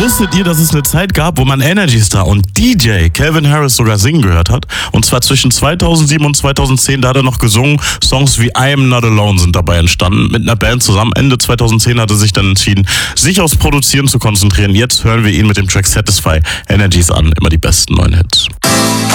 Wusstet ihr, dass es eine Zeit gab, wo man Energy Star und DJ Calvin Harris sogar singen gehört hat? Und zwar zwischen 2007 und 2010, da hat er noch gesungen. Songs wie I Am Not Alone sind dabei entstanden, mit einer Band zusammen. Ende 2010 hat er sich dann entschieden, sich aufs Produzieren zu konzentrieren. Jetzt hören wir ihn mit dem Track Satisfy Energies an. Immer die besten neuen Hits.